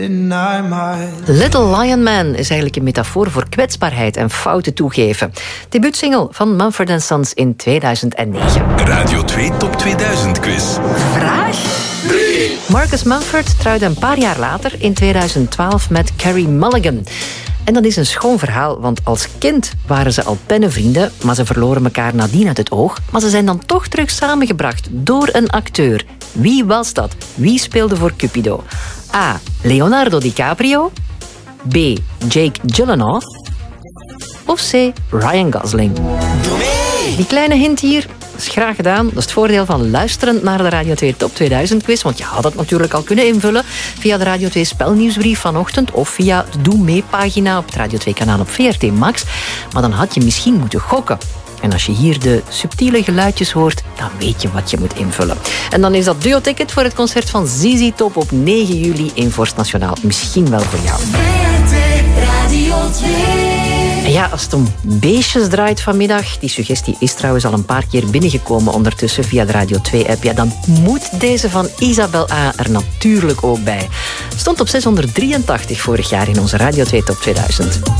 Little Lion Man is eigenlijk een metafoor voor kwetsbaarheid en fouten toegeven. Debuutsingle van Mumford & Sons in 2009. Radio 2 Top 2000 quiz. Vraag 3. Marcus Mumford trouwde een paar jaar later in 2012 met Carey Mulligan. En dat is een schoon verhaal, want als kind waren ze al pennenvrienden, maar ze verloren elkaar nadien uit het oog. Maar ze zijn dan toch terug samengebracht door een acteur. Wie was dat? Wie speelde voor Cupido? A. Leonardo DiCaprio. B. Jake Gyllenhaal. Of C. Ryan Gosling. Die kleine hint hier is graag gedaan. Dat is het voordeel van luisteren naar de Radio 2 Top 2000 quiz. Want je had het natuurlijk al kunnen invullen via de Radio 2 spelnieuwsbrief vanochtend of via de Doe Mee pagina op het Radio 2 kanaal op VRT Max. Maar dan had je misschien moeten gokken. En als je hier de subtiele geluidjes hoort, dan weet je wat je moet invullen. En dan is dat duo-ticket voor het concert van ZZ Top op 9 juli in Vorst Nationaal misschien wel voor jou. Radio 2. En ja, als het om beestjes draait vanmiddag, die suggestie is trouwens al een paar keer binnengekomen ondertussen via de Radio 2-app, ja, dan moet deze van Isabel A. er natuurlijk ook bij. Stond op 683 vorig jaar in onze Radio 2 Top 2000.